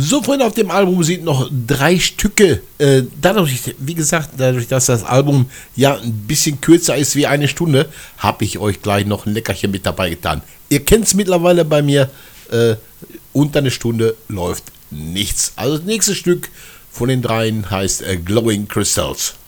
So, Freunde, auf dem Album sind noch 3 Stücke. Dadurch, dass das Album ja ein bisschen kürzer ist wie eine Stunde, habe ich euch gleich noch ein Leckerchen mit dabei getan. Ihr kennt es mittlerweile bei mir, unter eine Stunde läuft nichts. Also das nächste Stück von den 3 heißt Glowing Crystals.